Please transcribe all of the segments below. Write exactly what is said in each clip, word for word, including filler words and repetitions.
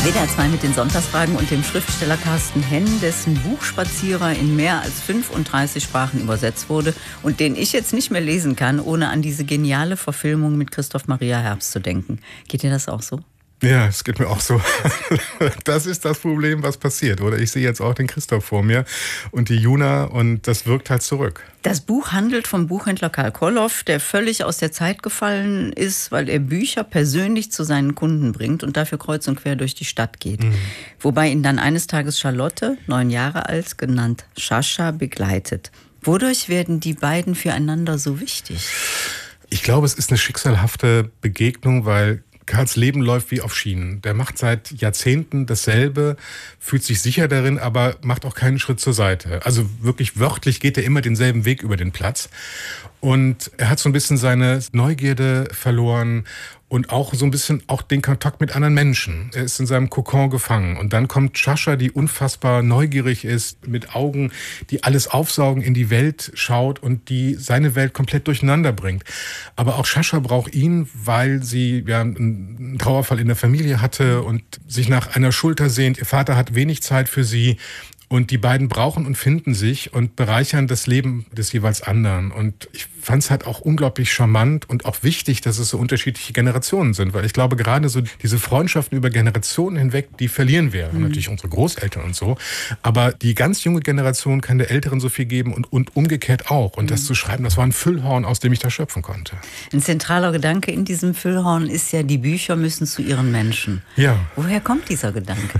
W D R zwei mit den Sonntagsfragen und dem Schriftsteller Carsten Henn, dessen Buch Spazierer in mehr als fünfunddreißig Sprachen übersetzt wurde und den ich jetzt nicht mehr lesen kann, ohne an diese geniale Verfilmung mit Christoph Maria Herbst zu denken. Geht dir das auch so? Ja, es geht mir auch so. Das ist das Problem, was passiert, oder? Ich sehe jetzt auch den Christoph vor mir und die Juna und das wirkt halt zurück. Das Buch handelt vom Buchhändler Karl Kolloff, der völlig aus der Zeit gefallen ist, weil er Bücher persönlich zu seinen Kunden bringt und dafür kreuz und quer durch die Stadt geht. Mhm. Wobei ihn dann eines Tages Charlotte, neun Jahre alt, genannt Sascha, begleitet. Wodurch werden die beiden füreinander so wichtig? Ich glaube, es ist eine schicksalhafte Begegnung, weil Karls Leben läuft wie auf Schienen. Der macht seit Jahrzehnten dasselbe, fühlt sich sicher darin, aber macht auch keinen Schritt zur Seite. Also wirklich wörtlich geht er immer denselben Weg über den Platz. Und er hat so ein bisschen seine Neugierde verloren und auch so ein bisschen auch den Kontakt mit anderen Menschen. Er ist in seinem Kokon gefangen. Und dann kommt Sascha, die unfassbar neugierig ist, mit Augen, die alles aufsaugen, in die Welt schaut und die seine Welt komplett durcheinander bringt. Aber auch Sascha braucht ihn, weil sie ja einen Trauerfall in der Familie hatte und sich nach einer Schulter sehnt. Ihr Vater hat wenig Zeit für sie. Und die beiden brauchen und finden sich und bereichern das Leben des jeweils anderen. Und ich fand es halt auch unglaublich charmant und auch wichtig, dass es so unterschiedliche Generationen sind. Weil ich glaube, gerade so diese Freundschaften über Generationen hinweg, die verlieren wir. Mhm. Natürlich unsere Großeltern und so. Aber die ganz junge Generation kann der Älteren so viel geben und, und umgekehrt auch. Und mhm. das zu schreiben, das war ein Füllhorn, aus dem ich da schöpfen konnte. Ein zentraler Gedanke in diesem Füllhorn ist ja, die Bücher müssen zu ihren Menschen. Ja. Woher kommt dieser Gedanke?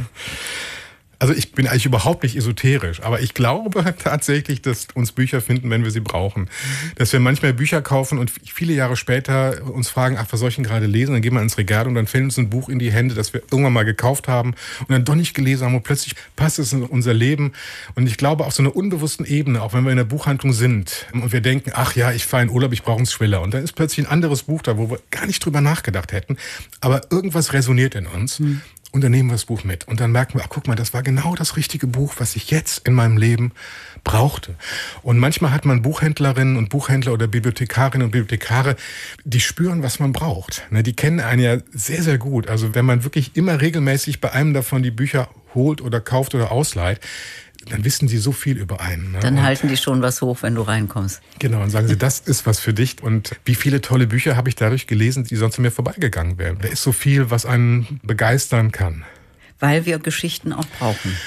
Also ich bin eigentlich überhaupt nicht esoterisch, aber ich glaube tatsächlich, dass uns Bücher finden, wenn wir sie brauchen. Dass wir manchmal Bücher kaufen und viele Jahre später uns fragen, ach, was soll ich denn gerade lesen? Dann gehen wir ins Regal und dann fällt uns ein Buch in die Hände, das wir irgendwann mal gekauft haben und dann doch nicht gelesen haben und plötzlich passt es in unser Leben. Und ich glaube, auf so einer unbewussten Ebene, auch wenn wir in der Buchhandlung sind und wir denken, ach ja, ich fahre in Urlaub, ich brauche einen Thriller. Und dann ist plötzlich ein anderes Buch da, wo wir gar nicht drüber nachgedacht hätten, aber irgendwas resoniert in uns. Mhm. Und dann nehmen wir das Buch mit. Und dann merken wir, ach, guck mal, das war genau das richtige Buch, was ich jetzt in meinem Leben brauchte. Und manchmal hat man Buchhändlerinnen und Buchhändler oder Bibliothekarinnen und Bibliothekare, die spüren, was man braucht. Die kennen einen ja sehr, sehr gut. Also wenn man wirklich immer regelmäßig bei einem davon die Bücher holt oder kauft oder ausleiht, dann wissen die so viel über einen. Ne? Dann und halten die schon was hoch, wenn du reinkommst. Genau, und sagen sie, das ist was für dich. Und wie viele tolle Bücher habe ich dadurch gelesen, die sonst an mir vorbeigegangen wären. Da ist so viel, was einen begeistern kann. Weil wir Geschichten auch brauchen.